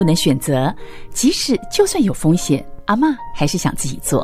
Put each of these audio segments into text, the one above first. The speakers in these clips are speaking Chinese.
不能选择，即使就算有风险，阿嬷还是想自己做。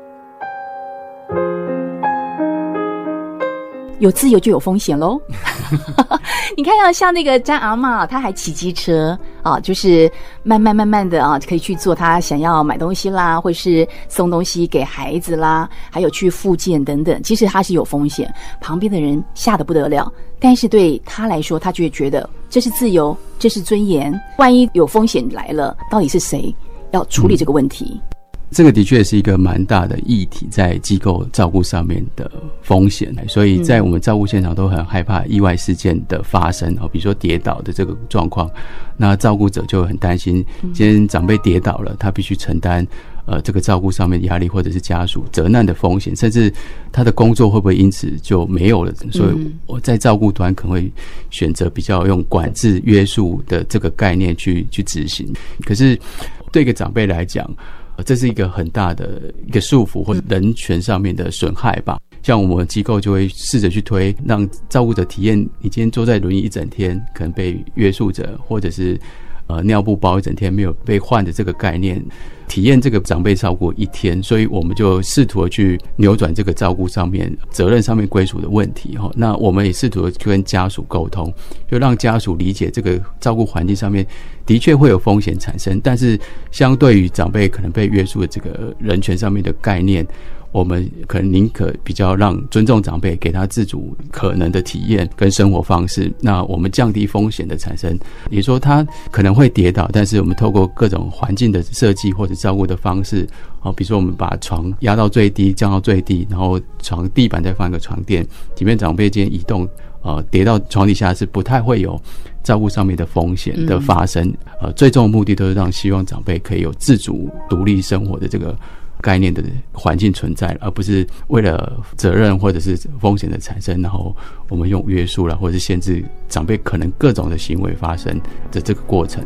有自由就有风险咯你看啊，像那个詹阿嬷，她还骑机车啊，就是慢慢的啊，可以去做她想要买东西啦，或是送东西给孩子啦，还有去复健等等。其实她是有风险，旁边的人吓得不得了，但是对她来说，她就会觉得这是自由，这是尊严。万一有风险来了，到底是谁要处理这个问题？ 这个的确是一个蛮大的议题，在机构照顾上面的风险，所以在我们照顾现场都很害怕意外事件的发生，比如说跌倒的这个状况，那照顾者就很担心，今天长辈跌倒了，他必须承担这个照顾上面的压力，或者是家属责难的风险，甚至他的工作会不会因此就没有了。所以我在照顾端可能会选择比较用管制约束的这个概念去执行。可是对一个长辈来讲，这是一个很大的一个束缚或者人权上面的损害吧。像我们机构就会试着去推，让照顾者体验你今天坐在轮椅一整天可能被约束着，或者是尿布包一整天没有被换的这个概念，体验这个长辈照顾一天。所以我们就试图的去扭转这个照顾上面责任上面归属的问题。那我们也试图的去跟家属沟通，就让家属理解这个照顾环境上面的确会有风险产生，但是相对于长辈可能被约束的这个人权上面的概念，我们可能宁可比较让尊重长辈，给他自主可能的体验跟生活方式，那我们降低风险的产生。也说他可能会跌倒，但是我们透过各种环境的设计或者照顾的方式，比如说我们把床压到最低，降到最低，然后床地板再放一个床垫，即便长辈今天移动跌到床底下是不太会有照顾上面的风险的发生。最终的目的都是让希望长辈可以有自主独立生活的这个概念的环境存在，而不是为了责任或者是风险的产生，然后我们用约束啦，或者是限制长辈可能各种的行为发生的这个过程。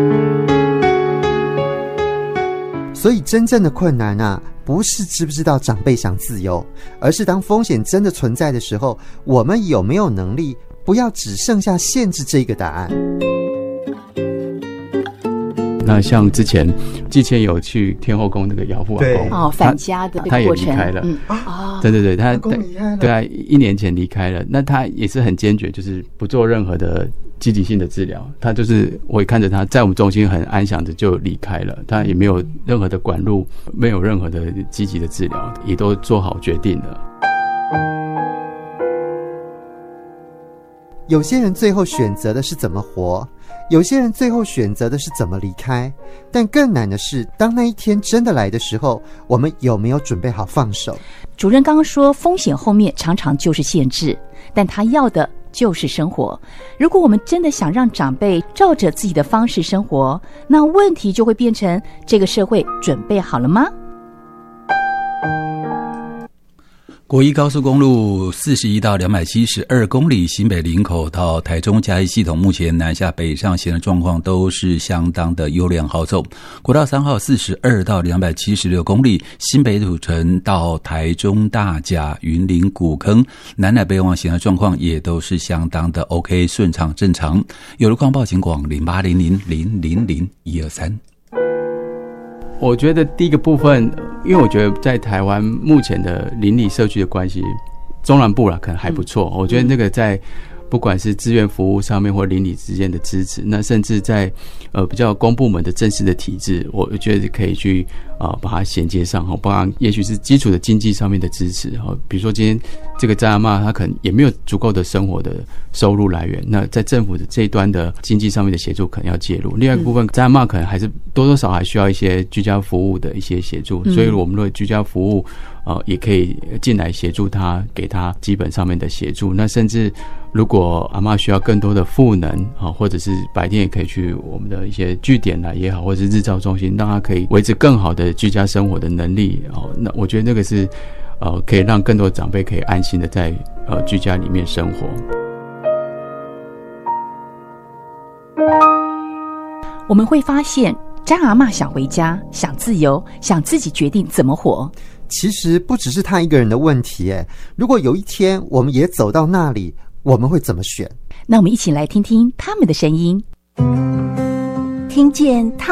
所以真正的困难啊，不是知不知道长辈想自由，而是当风险真的存在的时候，我们有没有能力不要只剩下限制这个答案。 那像之前季谦有去天后宫那个姚父阿公返家的他也离开了。对，他对啊，1年前离开了。那他也是很坚决，就是不做任何的积极性的治疗。他就是我也看着他在我们中心很安详的就离开了，他也没有任何的管路，没有任何的积极的治疗，也都做好决定了。 有些人最后选择的是怎么活，有些人最后选择的是怎么离开，但更难的是，当那一天真的来的时候，我们有没有准备好放手？ 主任刚刚说，风险后面常常就是限制，但他要的就是生活。如果我们真的想让长辈照着自己的方式生活，那问题就会变成这个社会准备好了吗？ 国一高速公路41到272公里新北林口到台中嘉义系统，目前南下北上线的状况都是相当的优良好走。国道3号42到276公里新北土城到台中大甲云林古坑，南来北往线的状况也都是相当的 OK 顺畅正常。有路况报警广0800000123。 我觉得第一个部分，因为我觉得在台湾目前的邻里社区的关系，中南部啦可能还不错。我觉得那个在不管是志愿服务上面或邻里之间的支持，那甚至在比较公部门的正式的体制，我觉得可以去把它衔接上，包含也许是基础的经济上面的支持。比如说今天这个詹阿嬷她可能也没有足够的生活的收入来源，那在政府的这一端的经济上面的协助可能要介入。另外一个部分，詹阿嬷可能还是多多少少还需要一些居家服务的一些协助，所以我们的居家服务也可以进来协助他，给他基本上面的协助。那甚至如果阿嬷需要更多的赋能或者是白天也可以去我们的一些据点来也好，或者是日照中心，让他可以维持更好的居家生活的能力。那我觉得那个是可以让更多的长辈可以安心的在居家里面生活。 我们会发现詹阿嬷想回家，想自由，想自己决定怎么活。 其实不只是他一个人的问题耶，如果有一天我们也走到那里，我们会怎么选？ 那我们一起来听听他们的声音。 听见